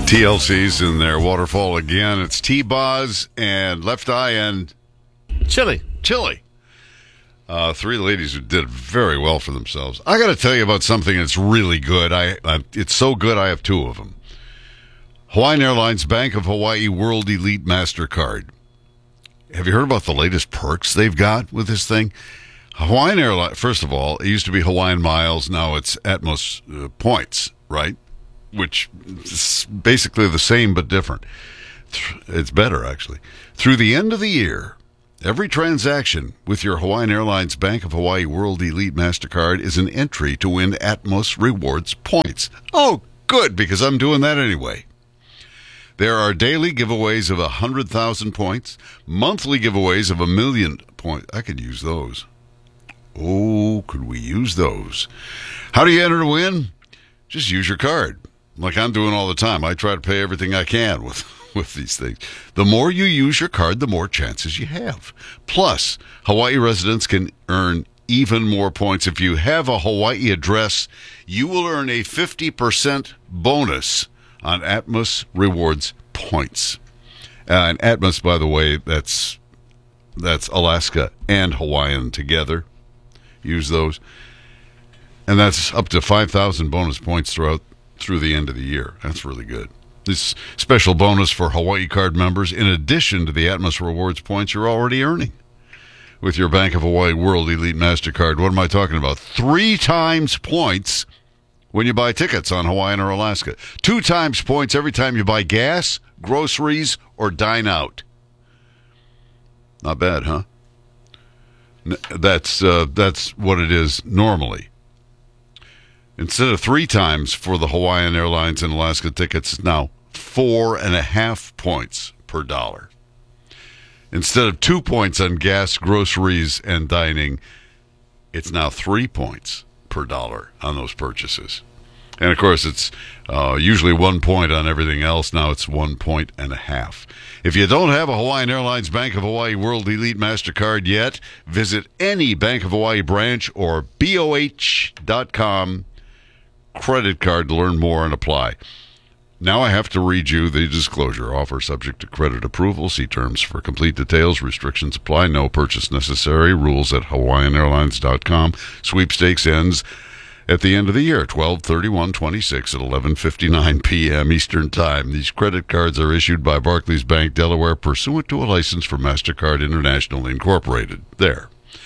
TLC's in their waterfall again. It's T-Boz and Left Eye and Chili. Three ladies who did very well for themselves. I got to tell you about something that's really good. It's so good I have two of them. Hawaiian Airlines Bank of Hawaii World Elite MasterCard. Have you heard about the latest perks they've got with this thing? Hawaiian Airlines, first of all, it used to be Hawaiian Miles. Now it's Atmos points, right? Which is basically the same but different. It's better, actually. Through the end of the year, every transaction with your Hawaiian Airlines Bank of Hawaii World Elite MasterCard is an entry to win Atmos Rewards points. Oh, good, because I'm doing that anyway. There are daily giveaways of 100,000 points, monthly giveaways of 1 million points. I could use those. Oh, could we use those? How do you enter to win? Just use your card. Like I'm doing all the time. I try to pay everything I can with these things. The more you use your card, the more chances you have. Plus, Hawaii residents can earn even more points. If you have a Hawaii address, you will earn a 50% bonus on Atmos Rewards points. And Atmos, by the way, that's Alaska and Hawaiian together. Use those. And that's up to 5,000 bonus points through the end of the year. That's really good. This special bonus for Hawaii card members, in addition to the Atmos Rewards points you're already earning with your Bank of Hawaii World Elite MasterCard. What am I talking about? 3 times points when you buy tickets on Hawaiian or Alaska. 2 times points every time you buy gas, groceries, or dine out. Not bad, huh? That's what it is normally. Instead of 3 times for the Hawaiian Airlines and Alaska tickets, it's now 4.5 points per dollar. Instead of 2 points on gas, groceries, and dining, it's now 3 points per dollar on those purchases. And, of course, it's usually 1 point on everything else. Now it's 1.5 points. If you don't have a Hawaiian Airlines Bank of Hawaii World Elite MasterCard yet, visit any Bank of Hawaii branch or BOH.com credit card to learn more and apply. Now I have to read you the disclosure. Offer subject to credit approval. See terms for complete details. Restrictions apply. No purchase necessary. Rules at hawaiianairlines.com. Sweepstakes ends at the end of the year, 12/31/26 at 11:59 p.m. Eastern Time. These credit cards are issued by Barclays Bank, Delaware, pursuant to a license for MasterCard International Incorporated. There.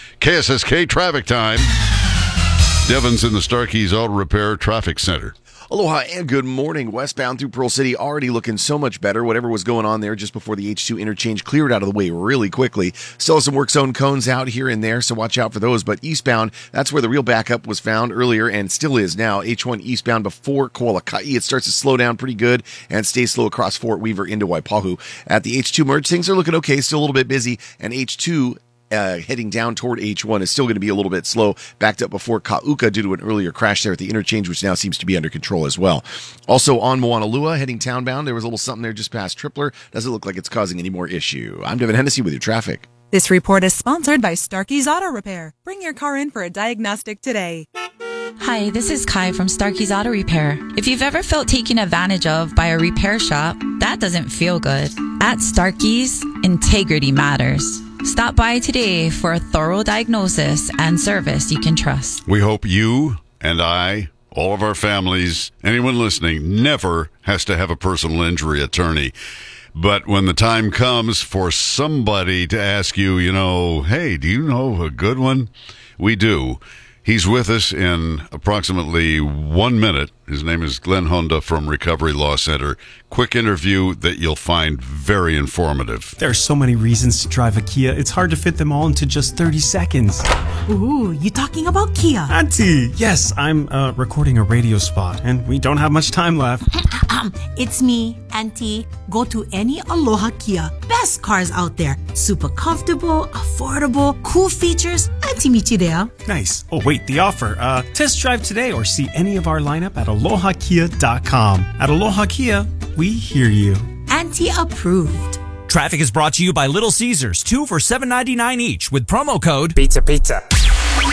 KSSK traffic time. Devin's in the Starkeys Auto Repair Traffic Center. Aloha and good morning. Westbound through Pearl City already looking so much better. Whatever was going on there just before the H2 interchange cleared out of the way really quickly. Still some work zone cones out here and there, so watch out for those. But eastbound, that's where the real backup was found earlier and still is now. H1 eastbound before Koalakai. It starts to slow down pretty good and stays slow across Fort Weaver into Waipahu. At the H2 merge, things are looking okay, still a little bit busy. And H2 heading down toward H1 is still going to be a little bit slow, backed up before Kauka due to an earlier crash there at the interchange, which now seems to be under control as well. Also on Moanalua, heading townbound, there was a little something there just past Tripler. Doesn't look like it's causing any more issue. I'm Devin Hennessy with your traffic. This report is sponsored by Starkey's Auto Repair. Bring your car in for a diagnostic today. Hi, this is Kai from Starkey's Auto Repair. If you've ever felt taken advantage of by a repair shop, that doesn't feel good. At Starkey's, integrity matters. Stop by today for a thorough diagnosis and service you can trust. We hope you and I, all of our families, anyone listening, never has to have a personal injury attorney. But when the time comes for somebody to ask you, hey, do you know a good one? We do. He's with us in approximately 1 minute. His name is Glenn Honda from Recovery Law Center. Quick interview that you'll find very informative. There are so many reasons to drive a Kia. It's hard to fit them all into just 30 seconds. Ooh, you talking about Kia? Auntie! Yes, I'm recording a radio spot, and we don't have much time left. It's me, Auntie. Go to any Aloha Kia. Best cars out there. Super comfortable, affordable, cool features. Auntie Michidea. Nice. Oh, wait, the offer. Test drive today or see any of our lineup at alohakia.com. At Aloha Kia, we hear you. Auntie approved. Traffic is brought to you by Little Caesars, 2 for $7.99 each with promo code Pizza.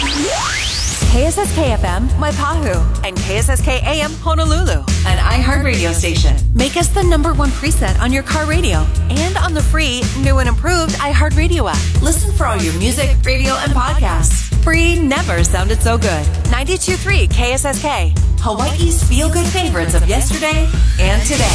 KSSK FM, Waipahu, and KSSK AM, Honolulu, an iHeartRadio radio station. Make us the #1 preset on your car radio and on the free, new and improved iHeartRadio app. Listen for all your music, radio, and podcasts. Free never sounded so good. 92.3 KSSK. Hawaii's feel-good favorites of yesterday and today.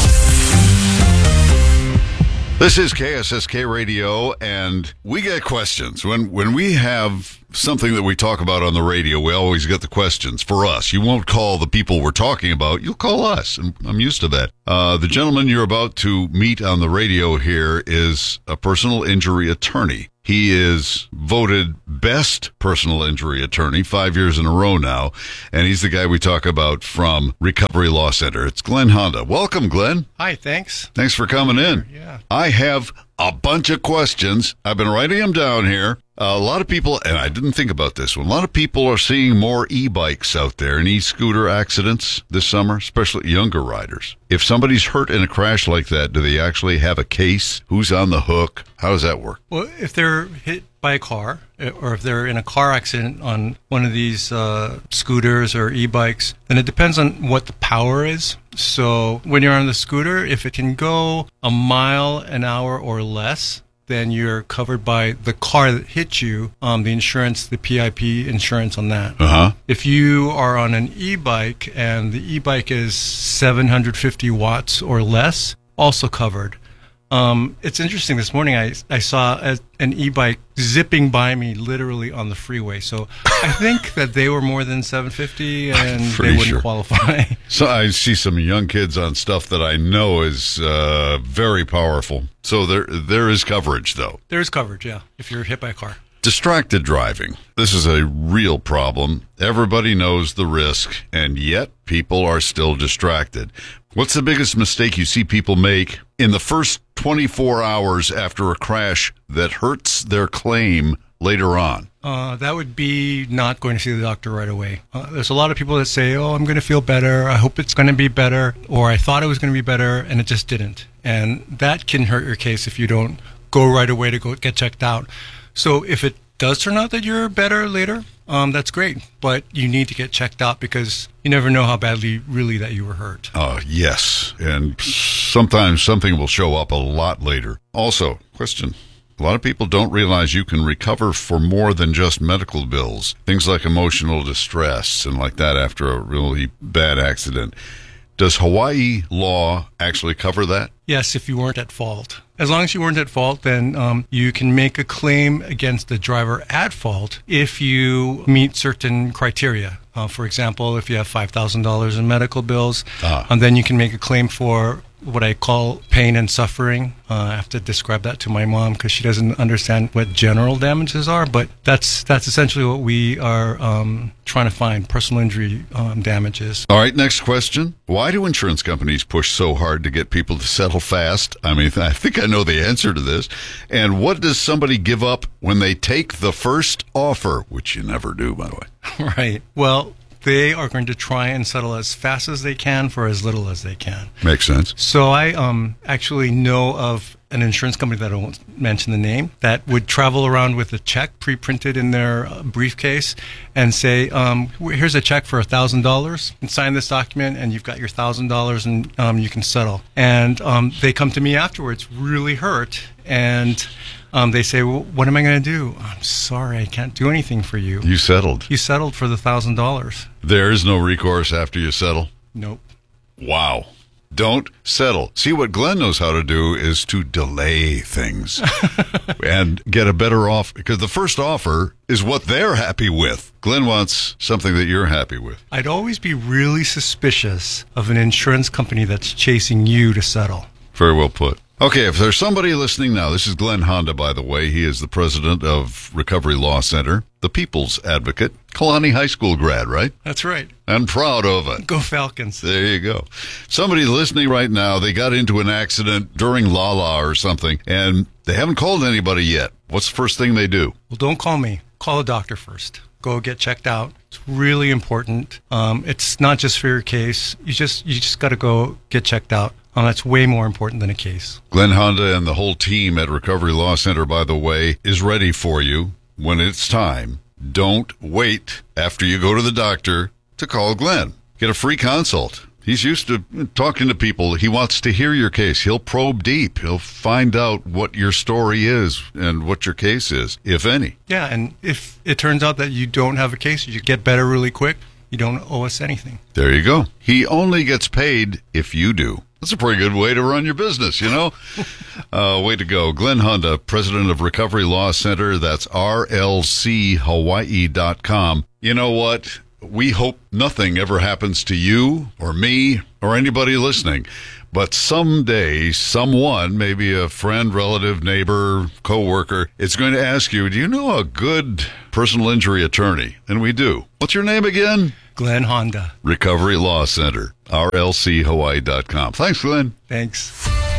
This is KSSK Radio, and we get questions. When we have something that we talk about on the radio, we always get the questions for us. You won't call the people we're talking about. You'll call us, and I'm used to that. The gentleman you're about to meet on the radio here is a personal injury attorney. He is voted best personal injury attorney 5 years in a row now, and he's the guy we talk about from Recovery Law Center. It's Glenn Honda. Welcome, Glenn. Hi, thanks. Thanks for coming in. Yeah. I have a bunch of questions. I've been writing them down here. A lot of people, and I didn't think about this one, a lot of people are seeing more e-bikes out there and e-scooter accidents this summer, especially younger riders. If somebody's hurt in a crash like that, do they actually have a case? Who's on the hook? How does that work? Well, if they're hit by a car, or if they're in a car accident on one of these scooters or e-bikes, then it depends on what the power is. So when you're on the scooter, if it can go a mile an hour or less, then you're covered by the car that hit you, the insurance, the PIP insurance on that. Uh-huh. If you are on an e-bike and the e-bike is 750 watts or less, also covered. It's interesting. This morning I saw an e-bike zipping by me literally on the freeway. So I think that they were more than 750 and they wouldn't qualify. So I see some young kids on stuff that I know is very powerful. So there is coverage, though. There is coverage, yeah, if you're hit by a car. Distracted driving. This is a real problem. Everybody knows the risk, and yet people are still distracted. What's the biggest mistake you see people make in the first 24 hours after a crash that hurts their claim later on? That would be not going to see the doctor right away. There's a lot of people that say, oh, I'm going to feel better. I hope it's going to be better. Or I thought it was going to be better, and it just didn't. And that can hurt your case if you don't go right away to go get checked out. So if it does turn out that you're better later, that's great. But you need to get checked out because you never know how badly really that you were hurt. Yes. And sometimes something will show up a lot later. Also, question. A lot of people don't realize you can recover for more than just medical bills. Things like emotional distress and like that after a really bad accident. Does Hawaii law actually cover that? Yes, if you weren't at fault. As long as you weren't at fault, then you can make a claim against the driver at fault if you meet certain criteria. For example, if you have $5,000 in medical bills, and then you can make a claim for what I call pain and suffering. I have to describe that to my mom because she doesn't understand what general damages are, but that's essentially what we are trying to find, personal injury damages. All right, next question. Why do insurance companies push so hard to get people to settle fast? I mean, I think I know the answer to this. And what does somebody give up when they take the first offer, which you never do, by the way? Right. Well, they are going to try and settle as fast as they can for as little as they can. Makes sense. So I actually know of an insurance company that I won't mention the name that would travel around with a check pre-printed in their briefcase and say, here's a check for $1,000 and sign this document and you've got your $1,000 and you can settle. And they come to me afterwards really hurt and they say, well, what am I going to do? I'm sorry, I can't do anything for you. You settled. You settled for the $1,000. There is no recourse after you settle? Nope. Wow. Don't settle. See, what Glenn knows how to do is to delay things and get a better offer, because the first offer is what they're happy with. Glenn wants something that you're happy with. I'd always be really suspicious of an insurance company that's chasing you to settle. Very well put. Okay, if there's somebody listening now, this is Glenn Honda, by the way. He is the president of Recovery Law Center, the People's Advocate, Kalani High School grad, right? That's right. I'm proud of it. Go Falcons. There you go. Somebody listening right now, they got into an accident during Lala or something, and they haven't called anybody yet. What's the first thing they do? Well, don't call me. Call a doctor first. Go get checked out. It's really important. It's not just for your case. You just got to go get checked out. That's way more important than a case. Glenn Honda and the whole team at Recovery Law Center, by the way, is ready for you when it's time. Don't wait after you go to the doctor to call Glenn. Get a free consult. He's used to talking to people. He wants to hear your case. He'll probe deep. He'll find out what your story is and what your case is, if any. Yeah, and if it turns out that you don't have a case, you get better really quick, you don't owe us anything. There you go. He only gets paid if you do. That's a pretty good way to run your business, you know? Way to go. Glenn Honda, president of Recovery Law Center. That's rlchawaii.com. You know what? We hope nothing ever happens to you or me or anybody listening. But someday, someone, maybe a friend, relative, neighbor, coworker, is going to ask you, do you know a good personal injury attorney? And we do. What's your name again? Glenn Honda. Recovery Law Center, rlchawaii.com. Thanks, Glenn. Thanks.